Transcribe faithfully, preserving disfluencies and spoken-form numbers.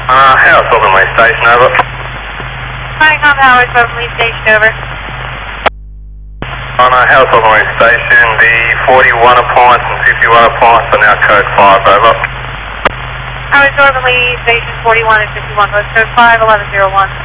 Uh, Howard Silvermead Station, over. Honeycomb Howard Silvermead Station, over. On uh, Howard Silvermead Station, the forty-one appliance and fifty-one appliance are now code five, over. Howard Silvermead Station forty-one and fifty-one, code five, eleven zero one.